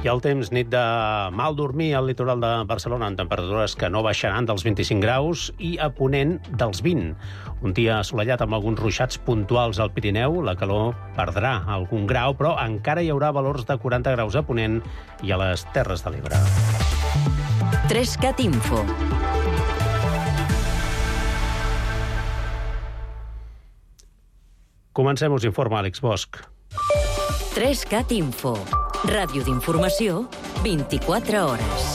I el temps, nit de mal dormir al litoral de Barcelona, amb temperatures que no baixaran dels 25 graus i a ponent dels 20. Un dia assolellat amb alguns ruixats puntuals al Pirineu. La calor perdrà algun grau, però encara hi haurà valors de 40 graus a ponent i a les Terres de l'Ebre. 3CAT Info. Comencem, us informa Àlex Bosch. 3CAT Info. Ràdio d'informació, 24 hores.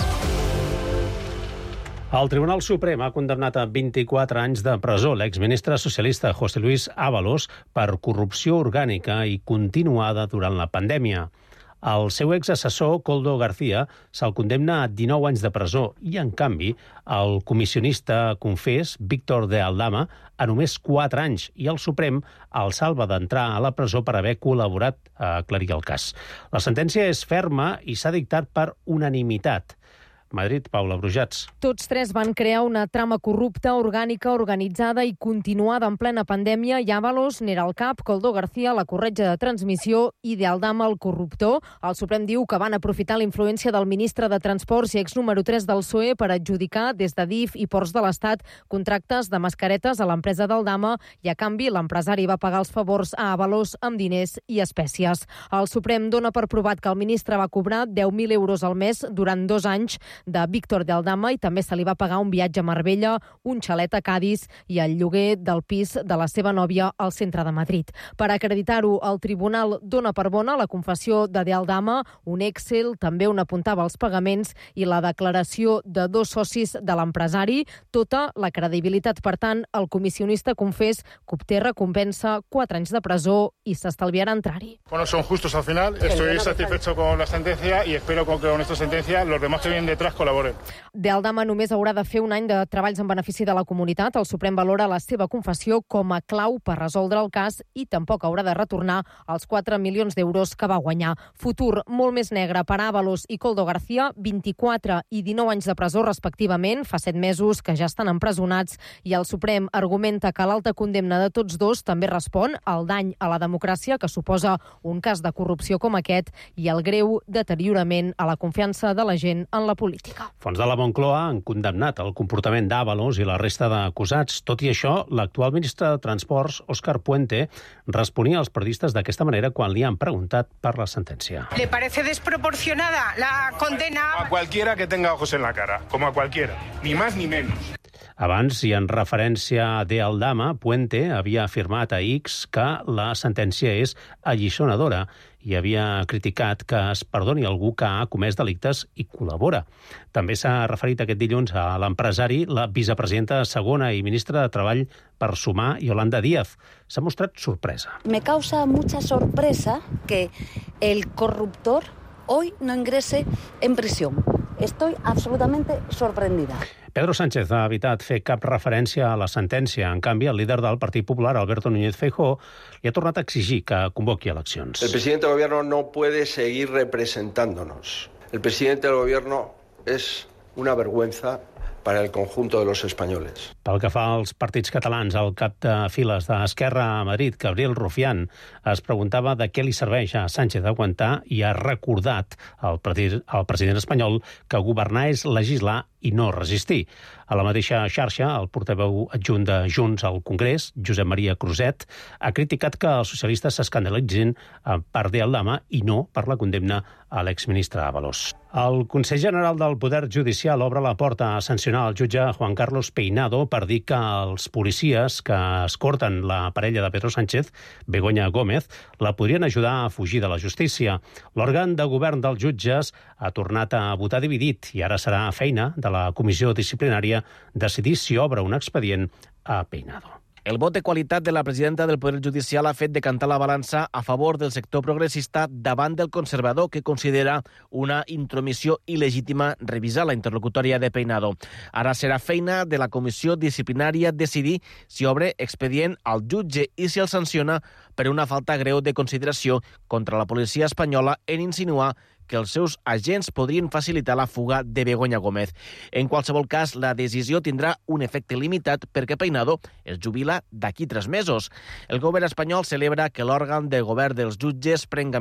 El Tribunal Suprem ha condemnat a 24 anys de presó l'exministre socialista José Luis Ábalos per corrupció orgànica i continuada durant la pandèmia. El seu exassessor, Koldo García, se'l condemna a 19 anys de presó i, en canvi, el comissionista confés, Víctor de Aldama, a només 4 anys, i el Suprem el salva d'entrar a la presó per haver col·laborat a aclarir el cas. La sentència és ferma i s'ha dictat per unanimitat. Madrid, Paula Brujats. Tots tres van crear una trama corrupta, orgànica, organitzada i continuada en plena pandèmia. I Ábalos n'era el cap, Koldo García la corretja de transmissió i de Aldama el corruptor. El Suprem diu que van aprofitar la influència del ministre de Transports i ex número 3 del PSOE per adjudicar des de DIF i Ports de l'Estat contractes de mascaretes a l'empresa d'Aldama i, a canvi, l'empresari va pagar els favors a Ábalos amb diners i espècies. El Suprem dona per provat que el ministre va cobrar 10.000 euros al mes durant 2 anys de Víctor de Aldama i també se li va pagar un viatge a Marbella, un xalet a Cádiz i el lloguer del pis de la seva nòvia al centre de Madrid. Per acreditar-ho, el tribunal dona per bona la confessió de Aldama, un Excel, també on apuntava els pagaments i la declaració de 2 socis de l'empresari. Tota la credibilitat, per tant, el comissionista confés que obté recompensa 4 anys de presó i s'estalviarà entrar-hi. Bueno, son justos al final. Estoy satisfecho con la sentencia y espero que con esta sentencia los demás que vienen detrás col·laboren. De Aldama només haurà de fer un any de treballs en benefici de la comunitat. El Suprem valora la seva confessió com a clau per resoldre el cas i tampoc haurà de retornar els 4 milions d'euros que va guanyar. Futur molt més negre per Ábalos i Koldo García, 24 i 19 anys de presó respectivament, fa 7 mesos que ja estan empresonats, i el Suprem argumenta que l'alta condemna de tots dos també respon al dany a la democràcia que suposa un cas de corrupció com aquest i el greu deteriorament a la confiança de la gent en la política. Fons de la Moncloa han condemnat el comportament d'Ábalos i la resta d'acusats. Tot i això, l'actual ministre de Transports, Óscar Puente, responia als periodistes d'aquesta manera quan li han preguntat per la sentència. ¿Le parece desproporcionada la condena? A cualquiera que tenga ojos en la cara, como a cualquiera, ni más ni menos. Abans, i en referència a De Aldama, Puente havia afirmat a X que la sentència és alliçonadora i havia criticat que es perdoni algú que ha comès delictes i col·labora. També s'ha referit aquest dilluns a l'empresari, la vicepresidenta segona i ministra de Treball per Sumar, Yolanda Díaz. S'ha mostrat sorpresa. Me causa mucha sorpresa que el corruptor hoy no ingrese en prisión. Estoy absolutamente sorprendida. Pedro Sánchez ha evitat fer cap referència a la sentència. En canvi, el líder del Partit Popular, Alberto Núñez Feijóo, li ha tornat a exigir que convoqui eleccions. El presidente del gobierno no puede seguir representándonos. El presidente del gobierno es una vergüenza para el conjunto de los españoles. Pel que fa als partits catalans, el cap de files d'Esquerra a Madrid, Gabriel Rufián, es preguntava de què li serveix a Sánchez aguantar i ha recordat al president espanyol que governar és legislar i no resistir. A la mateixa xarxa, el portaveu adjunt de Junts al Congrés, Josep Maria Cruzet, ha criticat que els socialistes s'escandalitzin per De Aldama i no per la condemna a l'exministre Ábalos. El Consell General del Poder Judicial obre la porta a sancionar el jutge Juan Carlos Peinado per dir que els policies que escorten la parella de Pedro Sánchez, Begoña Gómez, la podrien ajudar a fugir de la justícia. L'òrgan de govern dels jutges ha tornat a votar dividit i ara serà feina de la comissió disciplinària decidir si obre un expedient a Peinado. El vot de qualitat de la presidenta del Poder Judicial ha fet decantar la balança a favor del sector progressista davant del conservador, que considera una intromissió il·legítima revisar la interlocutòria de Peinado. Ara serà feina de la comissió disciplinària decidir si obre expedient al jutge i si el sanciona per una falta greu de consideració contra la policia espanyola en insinuar que els seus agents podrien facilitar la fuga de Begoña Gómez. En qualsevol cas, la decisió tindrà un efecte limitat perquè Peinado es jubila d'aquí 3 mesos. El govern espanyol celebra que l'òrgan de govern dels jutges prenga